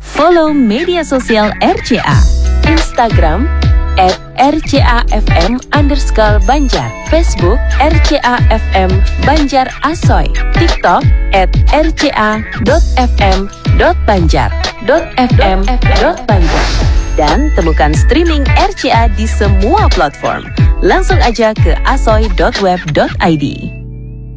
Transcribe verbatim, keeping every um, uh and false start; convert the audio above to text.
Follow media sosial R C A. Instagram at rcafm underscore Banjar, Facebook R C A F M Banjar Asoy, TikTok at rca.fm.banjar .fm .banjar, dan temukan streaming R C A di semua platform. Langsung aja ke asoy dot web dot i d.